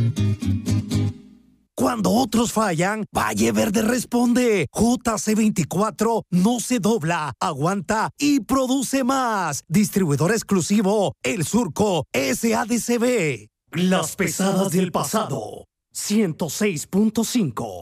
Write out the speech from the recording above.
Cuando otros fallan, Valle Verde responde. JC24 no se dobla, aguanta y produce más. Distribuidor exclusivo, El Surco SADCB. Las pesadas del pasado. 106.5.